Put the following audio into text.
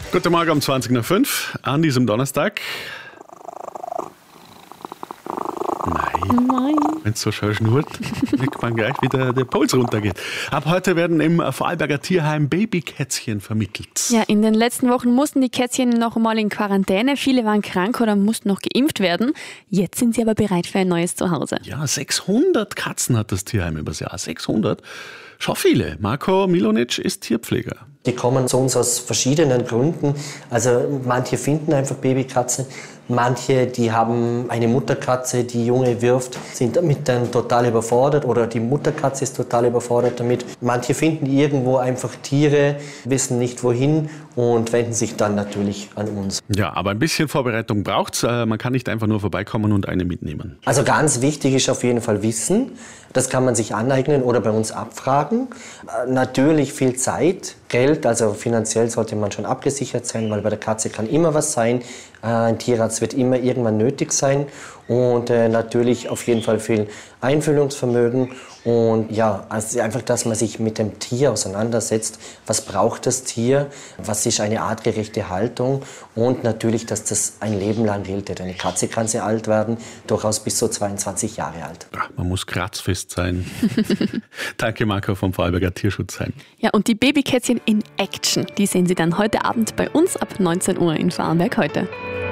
Guten Morgen um 20:05 an diesem Donnerstag. Nein. Wenn es so schön schnurrt, merkt man gleich, wie der Puls runtergeht. Ab heute werden im Vorarlberger Tierheim Babykätzchen vermittelt. Ja, in den letzten Wochen mussten die Kätzchen noch einmal in Quarantäne. Viele waren krank oder mussten noch geimpft werden. Jetzt sind sie aber bereit für ein neues Zuhause. Ja, 600 Katzen hat das Tierheim übers Jahr. 600. Schon viele. Marko Milonic ist Tierpfleger. Die kommen zu uns aus verschiedenen Gründen. Also manche finden einfach Babykatzen, manche, die haben eine Mutterkatze, die Junge wirft, sind damit dann total überfordert oder die Mutterkatze ist total überfordert damit. Manche finden irgendwo einfach Tiere, wissen nicht wohin und wenden sich dann natürlich an uns. Ja, aber ein bisschen Vorbereitung braucht's. Man kann nicht einfach nur vorbeikommen und eine mitnehmen. Also ganz wichtig ist auf jeden Fall Wissen. Das kann man sich aneignen oder bei uns abfragen. Natürlich viel Zeit, Geld, also finanziell sollte man schon abgesichert sein, weil bei der Katze kann immer was sein. Ein Tierarzt wird immer irgendwann nötig sein und natürlich auf jeden Fall viel Einfühlungsvermögen und ja, also einfach, dass man sich mit dem Tier auseinandersetzt. Was braucht das Tier? Was ist eine artgerechte Haltung? Und natürlich, dass das ein Leben lang gilt. Eine Katze kann sehr alt werden, durchaus bis zu 22 Jahre alt. Ja, man muss kratzfest sein. Danke, Marco vom Vorarlberger Tierschutzheim. Ja, und die Babykätzchen in Action, die sehen Sie dann heute Abend bei uns ab 19 Uhr in Vorarlberg heute.